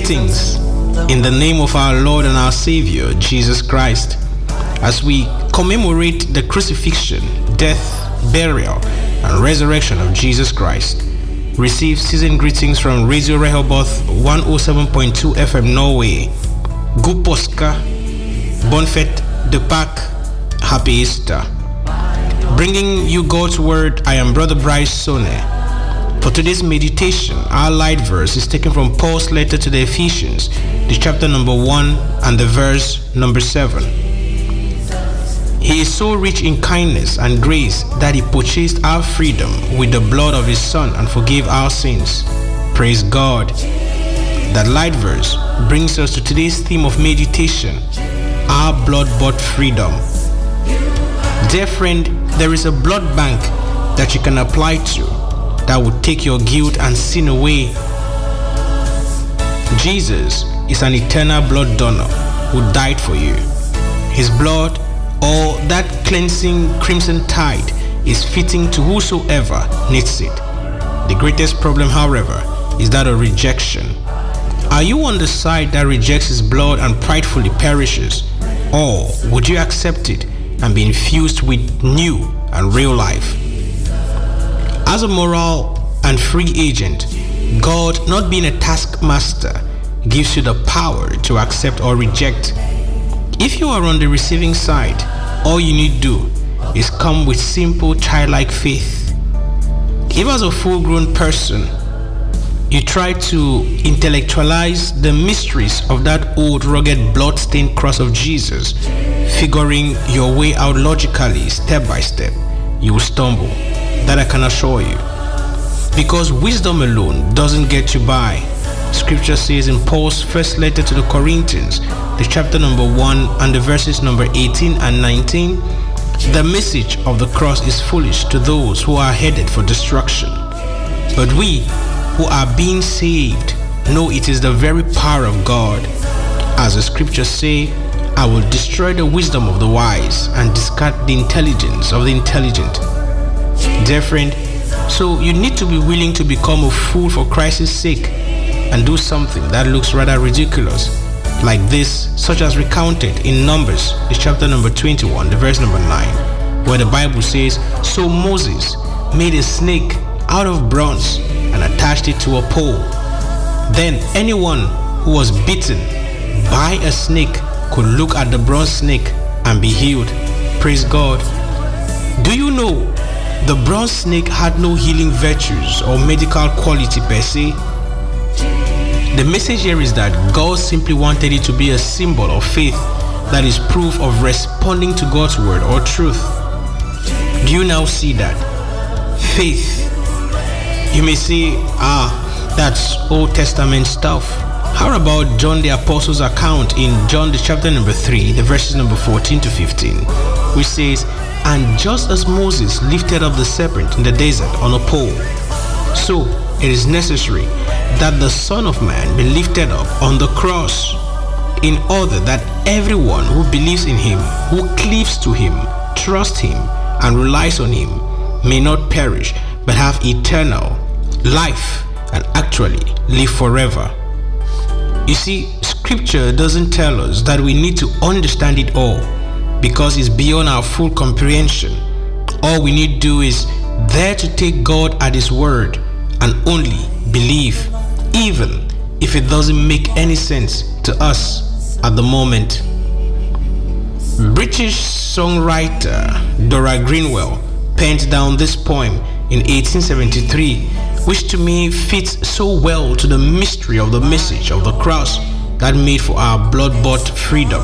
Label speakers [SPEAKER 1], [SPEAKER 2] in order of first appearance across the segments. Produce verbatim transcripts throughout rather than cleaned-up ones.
[SPEAKER 1] Greetings in the name of our Lord and our Savior, Jesus Christ. As we commemorate the crucifixion, death, burial, and resurrection of Jesus Christ, receive season greetings from Radio Rehoboth one oh seven point two F M Norway. God påska, bon fête de Pâques, Happy Easter. Bringing you God's Word, I am Brother Bryce Sone. For today's meditation, our light verse is taken from Paul's letter to the Ephesians, the chapter number one and the verse number seven. He is so rich in kindness and grace that he purchased our freedom with the blood of his Son and forgave our sins. Praise God. That light verse brings us to today's theme of meditation, our blood-bought freedom. Dear friend, there is a blood bank that you can apply to that will take your guilt and sin away. Jesus is an eternal blood donor who died for you. His blood, or that cleansing crimson tide, is fitting to whosoever needs it. The greatest problem, however, is that of rejection. Are you on the side that rejects his blood and pridefully perishes? Or would you accept it and be infused with new and real life? As a moral and free agent, God, not being a taskmaster, gives you the power to accept or reject. If you are on the receiving side, all you need to do is come with simple childlike faith. If as a full-grown person, you try to intellectualize the mysteries of that old rugged blood-stained cross of Jesus, figuring your way out logically, step by step, you will stumble. That I can assure you. Because wisdom alone doesn't get you by. Scripture says in Paul's first letter to the Corinthians, the chapter number one and the verses number eighteen and nineteen, the message of the cross is foolish to those who are headed for destruction. But we who are being saved know it is the very power of God. As the scriptures say, I will destroy the wisdom of the wise and discard the intelligence of the intelligent. Dear friend, so you need to be willing to become a fool for Christ's sake and do something that looks rather ridiculous, like this, such as recounted in Numbers, the chapter number twenty-one, the verse number nine, where the Bible says, So Moses made a snake out of bronze and attached it to a pole. Then anyone who was bitten by a snake could look at the bronze snake and be healed. Praise God. Do you know the bronze snake had no healing virtues or medical quality per se? The message here is that God simply wanted it to be a symbol of faith that is proof of responding to God's word or truth. Do you now see that? Faith. You may say, ah, that's Old Testament stuff. How about John the Apostle's account in John the chapter number three, the verses number fourteen to fifteen, which says, And just as Moses lifted up the serpent in the desert on a pole, so it is necessary that the Son of Man be lifted up on the cross, in order that everyone who believes in him, who cleaves to him, trusts him, and relies on him, may not perish, but have eternal life and actually live forever. You see, Scripture doesn't tell us that we need to understand it all, because it's beyond our full comprehension. All we need to do is there to take God at his word and only believe, even if it doesn't make any sense to us at the moment. British songwriter Dora Greenwell penned down this poem in eighteen seventy-three, which to me fits so well to the mystery of the message of the cross that made for our blood-bought freedom.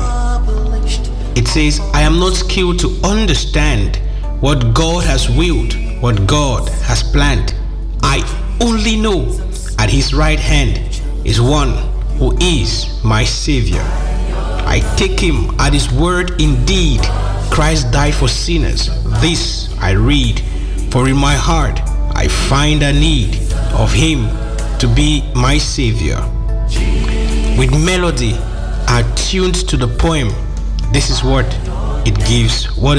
[SPEAKER 1] It says, I am not skilled to understand what God has willed, what God has planned. I only know at his right hand is one who is my Savior. I take him at his word indeed. Christ died for sinners. This I read, for in my heart I find a need of him to be my Savior. With melody attuned to the poem, this is what it gives. What